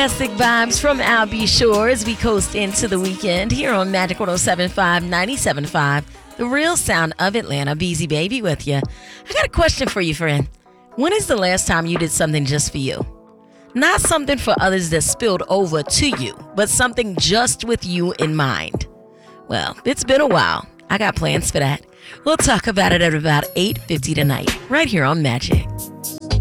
Classic vibes from Albee Shore as we coast into the weekend here on Magic 107.5, 97.5, the real sound of Atlanta. Beezy Baby with you. I got a question for you, friend. When is the last time you did something just for you? Not something for others that spilled over to you, but something just with you in mind. Well, it's been a while. I got plans for that. We'll talk about it at about 8:50 tonight, right here on Magic.